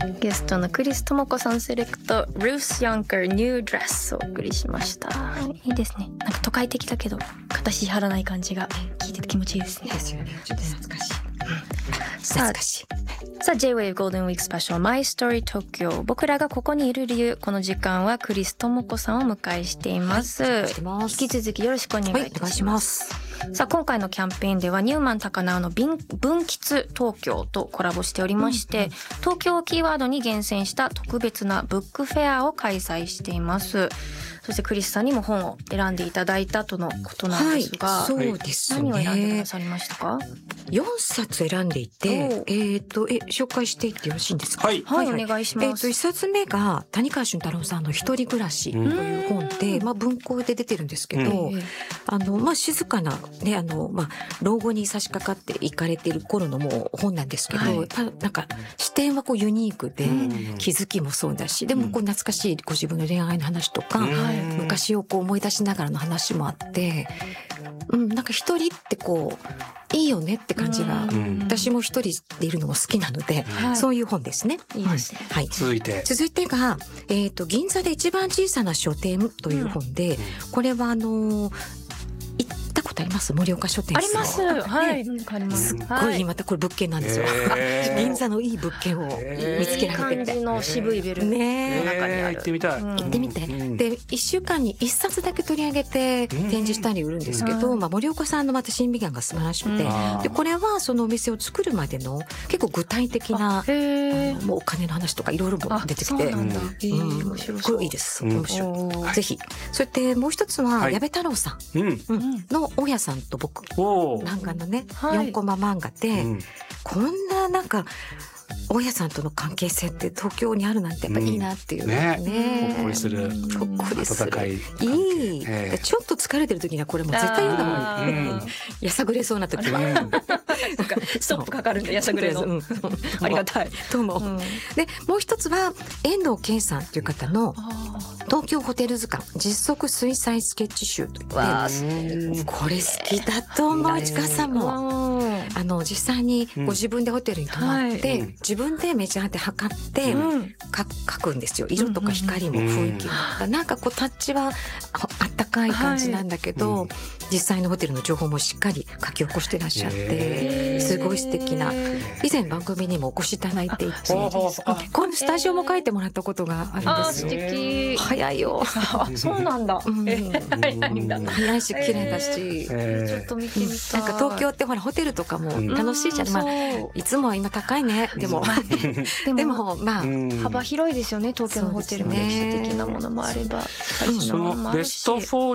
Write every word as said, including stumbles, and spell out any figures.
ゲストのクリス智子さんセレクト Ruth Younger New Dress をお送りしました。いいですね。なんか都会的だけど形張らない感じが聞いてて気持ちいいですね。 いいですよね。ちょっと懐かしい。 懐かしい。さあ J-Wave Golden Week Special My Story Tokyo、 僕らがここにいる理由、この時間はクリス智子さんをお迎えしています、はい、引き続きよろしくお願いいたします、はい、お願いします。さあ今回のキャンペーンではニューマン高輪の分吉東京とコラボしておりまして、うんうん、東京をキーワードに厳選した特別なブックフェアを開催しています。そしてクリスさんにも本を選んでいただいたとのことなんですが、 はい、そうですね。 何を選んでくださりましたか？ よんさつ選んでいて、えっとえ紹介していってよろしいんですか？ はい、はいはい、お願いします。 えっといっさつめが谷川俊太郎さんの一人暮らしという本で、まあ文庫で出てるんですけど、うん、あのまあ静かなねあのまあ老後に差し掛かっていかれている頃のもう本なんですけど、はい、なんか視点はこうユニークで、うん、気づきもそうだし、でもこう懐かしいご自分の恋愛の話とか。うん昔をこう思い出しながらの話もあって、うん、なんか一人ってこういいよねって感じが、うん、私も一人でいるのも好きなので、はい、そういう本ですね。 いいですね。 はい。 続いて続いてが、えっと銀座で一番小さな書店という本で、うん、これはあのー行ったことあります？盛岡書店あります。はい。 すっごいまたこれ物件なんですよ。銀座のいい物件を見つけられてて、 感じの渋いビルの中にある。 行ってみたい。 行ってみて。でいっしゅうかんにいっさつだけ取り上げて展示したり売るんですけど、まあ盛岡さんのまた審美眼が素晴らしくて、でこれはそのお店を作るまでの結構具体的なもうお金の話とかいろいろ出てきて、これいいです。面白い。ぜひ。そしてもう一つは矢部太郎さん。の大家さんと僕漫画のね、はい、よんコマ漫画で、うん、こんななんか大家さんとの関係性って東京にあるなんてやっぱいいなっていう、うん、ね, ねほっこりするほっこりする温かいいい、えー、ちょっと疲れてる時にはこれもう絶対読んだ方がいい、うん、やさぐれそうな時は、うん、なんかストップかかるんでやさぐれの、うん、ありがたいと思う、うん、でもう一つは遠藤健さんという方の東京ホテル図鑑実測水彩スケッチ集といって、これ好きだと思う市川さんもあの実際にご自分でホテルに泊まって、うんはい、自分でメジャーで測って、うん、か描くんですよ。色とか光も雰囲気も、うん、なんかこうタッチはあったかい感じなんだけど、はい、実際のホテルの情報もしっかり書き起こしてらっしゃってすごい素敵な、以前番組にもお越しいただいていてこのスタジオも書いてもらったことがあるんですよ。 素敵。 早いよ。 そうなんだ、うん、 早いし綺麗だし、 ちょっと見てみたい。 なんか東京ってほらホテルとかも楽しいじゃん、うん、まあ、いつもは今高いね。でもでもまあ幅広いですよね東京のホテルも。歴史的なものもあれば、 そのベストフォー